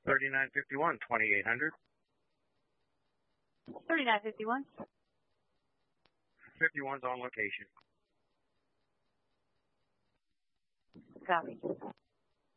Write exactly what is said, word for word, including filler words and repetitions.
thirty-nine fifty-one, twenty-eight hundred. thirty-nine fifty-one. fifty-one's on location. Copy.